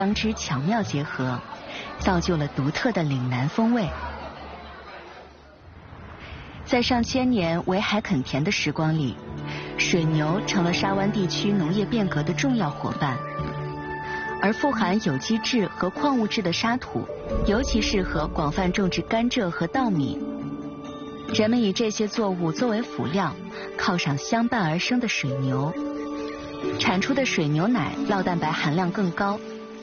相知巧妙结合，造就了独特的岭南风味。在上千年围海垦田的时光里，水牛成了沙湾地区农业变革的重要伙伴。而富含有机质和矿物质的沙土，尤其适合广泛种植甘蔗和稻米。人们以这些作物作为辅料，犒赏相伴而生的水牛，产出的水牛奶酪蛋白含量更高。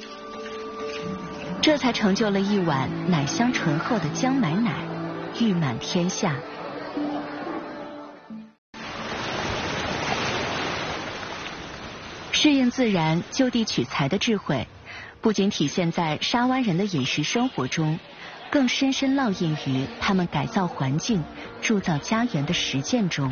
这才成就了一碗奶香醇厚的江买奶，誉满天下。适应自然、就地取材的智慧，不仅体现在沙湾人的饮食生活中，更深深烙印于他们改造环境、铸造家园的实践中。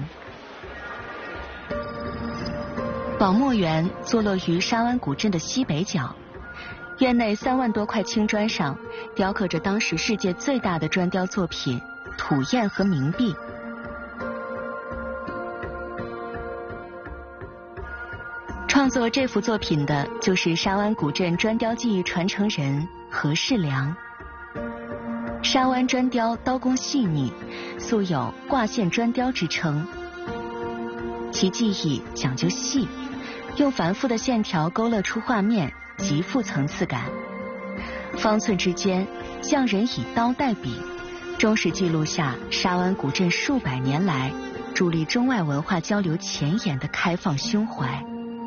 宝墨园坐落于沙湾古镇的西北角，院内3万多块青砖上雕刻着当时世界最大的砖雕作品——土砚和冥币。创作这幅作品的就是沙湾古镇砖雕技艺传承人何世良。沙湾砖雕刀工细腻，素有挂线砖雕之称。其技艺讲究细，用繁复的线条勾勒出画面，极富层次感。方寸之间，匠人以刀代笔，忠实记录下沙湾古镇数百年来助力中外文化交流前沿的开放胸怀。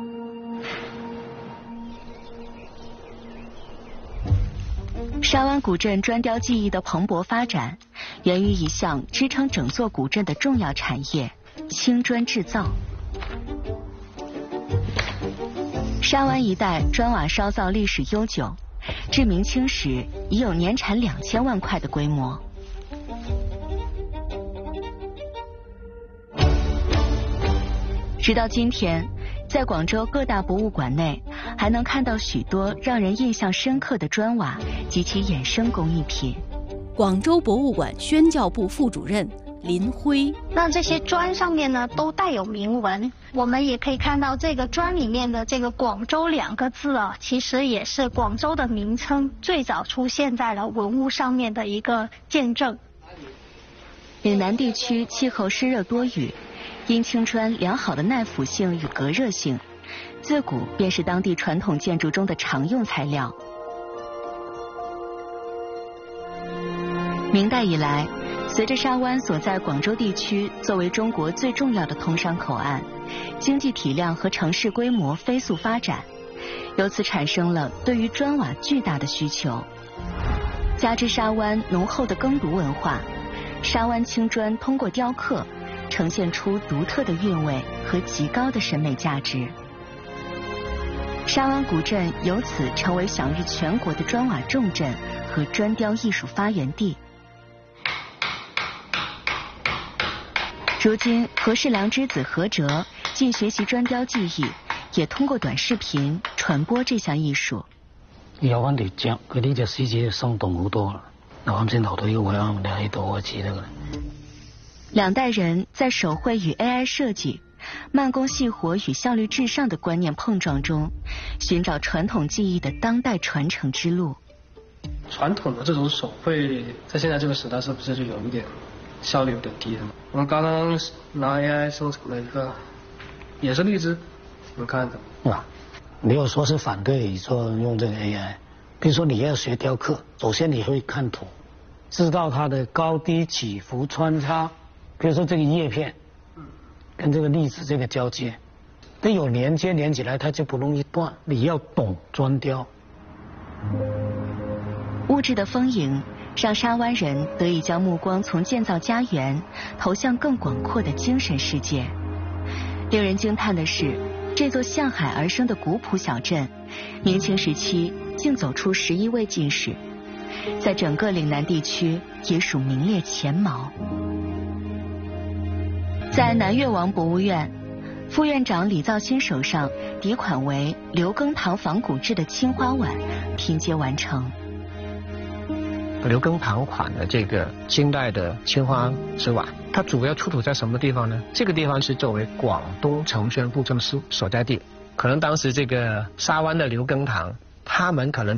沙湾古镇砖雕技艺的蓬勃发展，源于一项支撑整座古镇的重要产业——青砖制造。沙湾一带砖瓦烧造历史悠久，至明清时已有年产2000万块的规模。直到今天，在广州各大博物馆内，还能看到许多让人印象深刻的砖瓦及其衍生工艺品。 广州博物馆宣教部副主任林辉， 那这些砖上面呢都带有铭文，我们也可以看到这个砖里面的这个广州2个字啊，其实也是广州的名称，最早出现在了文物上面的一个见证。 岭南地区气候湿热多雨，因青砖良好的耐腐性与隔热性，自古便是当地传统建筑中的常用材料。明代以来，随着沙湾所在广州地区作为中国最重要的通商口岸，经济体量和城市规模飞速发展，由此产生了对于砖瓦巨大的需求。加之沙湾浓厚的耕读文化，沙湾青砖通过雕刻呈现出独特的韵味和极高的审美价值。沙湾古镇由此成为享誉全国的砖瓦重镇和砖雕艺术发源地。如今，何世良之子何哲既学习砖雕技藝，也通過短視頻傳播這項藝術。 有翻條章，佢呢隻獅子就生動好多啦。嗱，啱先留到呢個位啊，你喺度開始得㗎啦。 兩代人在手繪與 AI 設計、慢工細活與效率至上的觀念碰撞中，尋找傳統技藝的當代傳承之路。 傳統的這種手繪，在現在這個時代，是不是就有一點效率有點低了？我們剛剛拿 AI 生成了一個，也是荔枝，你們看的。 啊，沒有說是反對說用這個 AI， 比如說你要學雕刻，首先你會看圖，知道它的高低起伏穿插，比如說這個葉片，跟這個荔枝這個交接，得有連接連起來，它就不容易斷。你要懂磚雕。 物質的豐盈，讓沙灣人得以將目光從建造家園投向更廣闊的精神世界。令人驚嘆的是，這座向海而生的古樸小鎮，明清時期竟走出11位進士，在整個嶺南地區也屬名列前茅。在南越王博物院，副院長李造新手上底款為劉耕堂仿古製的青花碗拼接完成。 刘耕堂款的这个清代的青花瓷碗，它主要出土在什么地方呢？这个地方是作为广东承宣布政司所在地，可能当时这个沙湾的刘耕堂，他们可能